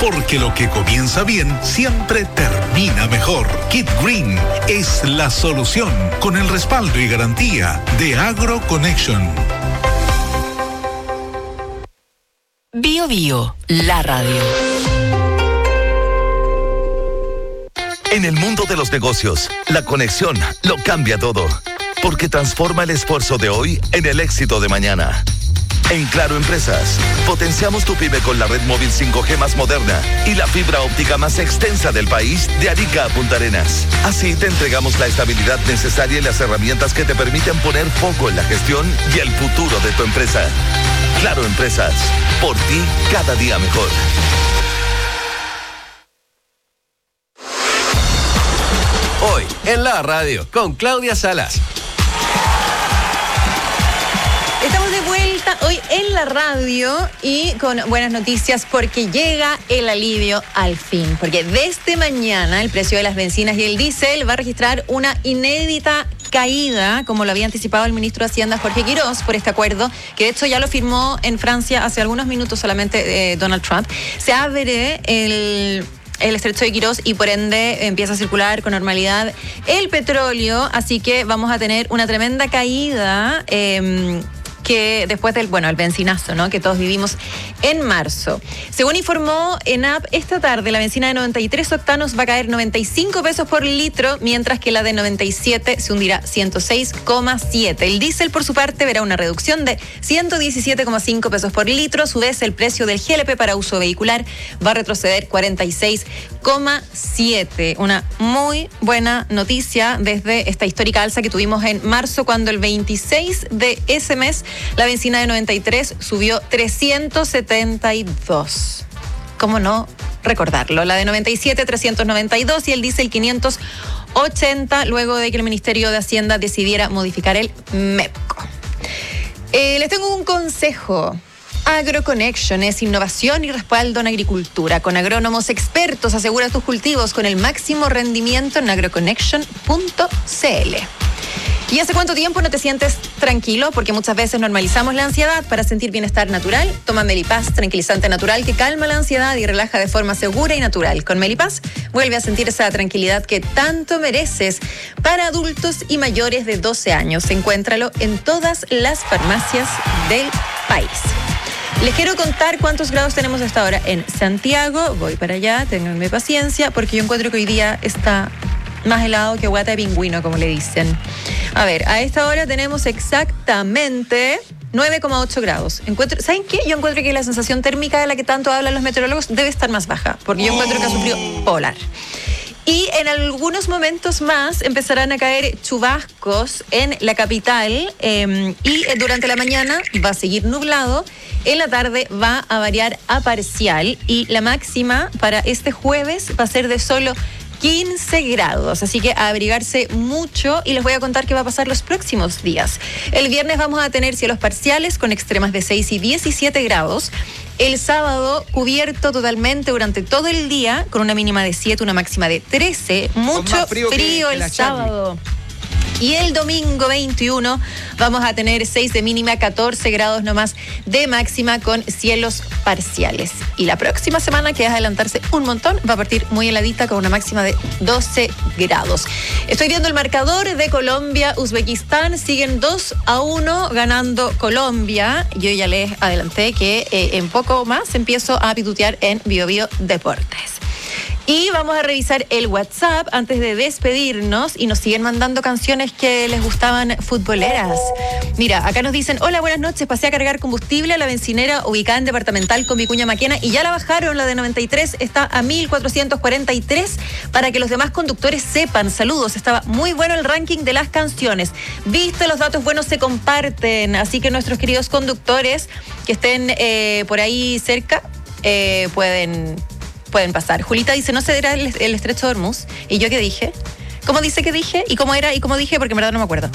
porque lo que comienza bien siempre termina mejor. Kit Green es la solución, con el respaldo y garantía de AgroConnection. Bio Bio, la radio. En el mundo de los negocios, la conexión lo cambia todo, porque transforma el esfuerzo de hoy en el éxito de mañana. En Claro Empresas, potenciamos tu pyme con la red móvil 5G más moderna y la fibra óptica más extensa del país, de Arica a Punta Arenas. Así te entregamos la estabilidad necesaria y las herramientas que te permiten poner foco en la gestión y el futuro de tu empresa. Claro Empresas, por ti cada día mejor. Hoy en la radio con Claudia Salas. Estamos de vuelta hoy en la radio y con buenas noticias porque llega el alivio al fin. Porque desde mañana el precio de las bencinas y el diésel va a registrar una inédita caída, como lo había anticipado el ministro de Hacienda Jorge Quirós, por este acuerdo, que de hecho ya lo firmó en Francia hace algunos minutos solamente Donald Trump. Se abre el estrecho de Quirós y por ende empieza a circular con normalidad el petróleo, así que vamos a tener una tremenda caída que después del, el bencinazo, ¿no?, que todos vivimos en marzo. Según informó ENAP, esta tarde la bencina de 93 octanos va a caer 95 pesos por litro, mientras que la de 97 se hundirá 106,7. El diésel, por su parte, verá una reducción de 117,5 pesos por litro. A su vez, el precio del GLP para uso vehicular va a retroceder 46,7. Una muy buena noticia desde esta histórica alza que tuvimos en marzo, cuando el 26 de ese mes la bencina de 93 subió 372. ¿Cómo no recordarlo? La de 97, 392 y el diésel 580, luego de que el Ministerio de Hacienda decidiera modificar el MEPCO. Les tengo un consejo. AgroConnection es innovación y respaldo en agricultura. Con agrónomos expertos asegura tus cultivos con el máximo rendimiento en agroconnection.cl. ¿Y hace cuánto tiempo no te sientes tranquilo? Porque muchas veces normalizamos la ansiedad. Para sentir bienestar natural, toma Melipaz, tranquilizante natural que calma la ansiedad y relaja de forma segura y natural. Con Melipaz vuelve a sentir esa tranquilidad que tanto mereces. Para adultos y mayores de 12 años, encuéntralo en todas las farmacias del país. Les quiero contar cuántos grados tenemos hasta ahora en Santiago. Voy para allá, ténganme paciencia, porque yo encuentro que hoy día está más helado que guata de pingüino, como le dicen. A ver, a esta hora tenemos exactamente 9,8 grados. ¿Saben qué? Yo encuentro que la sensación térmica de la que tanto hablan los meteorólogos debe estar más baja, porque yo encuentro que ha sufrido polar. Y en algunos momentos más empezarán a caer chubascos en la capital y durante la mañana va a seguir nublado. En la tarde va a variar a parcial y la máxima para este jueves va a ser de solo 15 grados, así que a abrigarse mucho y les voy a contar qué va a pasar los próximos días. El viernes vamos a tener cielos parciales con extremas de 6 y 17 grados. El sábado cubierto totalmente durante todo el día con una mínima de 7, una máxima de 13. Mucho frío el sábado. Y el domingo 21 vamos a tener 6 de mínima, 14 grados nomás de máxima con cielos parciales. Y la próxima semana, que es adelantarse un montón, va a partir muy heladita con una máxima de 12 grados. Estoy viendo el marcador de Colombia-Uzbekistán. Siguen 2-1 ganando Colombia. Yo ya les adelanté que en poco más empiezo a pitutear en Bio Bio Deportes. Y vamos a revisar el WhatsApp antes de despedirnos y nos siguen mandando canciones que les gustaban futboleras. Mira, acá nos dicen: hola, buenas noches, pasé a cargar combustible a la bencinera ubicada en Departamental con Vicuña Maquena y ya la bajaron, la de 93 está a 1443 para que los demás conductores sepan. Saludos, estaba muy bueno el ranking de las canciones. Viste, los datos buenos se comparten, así que nuestros queridos conductores que estén por ahí cerca pueden pasar. Julita dice: no cederá el estrecho de Hormuz. ¿Y yo qué dije? ¿Cómo dice que dije? ¿Y cómo era? ¿Y cómo dije? Porque en verdad no me acuerdo.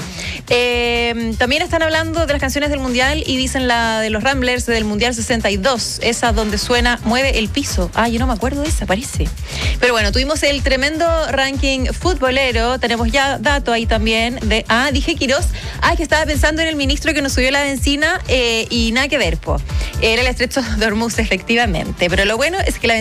También están hablando de las canciones del Mundial y dicen la de los Ramblers del Mundial 62. Esa donde suena Mueve el piso. Ah, yo no me acuerdo de esa, parece. Pero bueno, tuvimos el tremendo ranking futbolero. Tenemos ya dato ahí también de... Ah, dije Quirós. Ah, que estaba pensando en el ministro que nos subió la bencina y nada que ver, po. Era el estrecho de Hormuz, efectivamente. Pero lo bueno es que la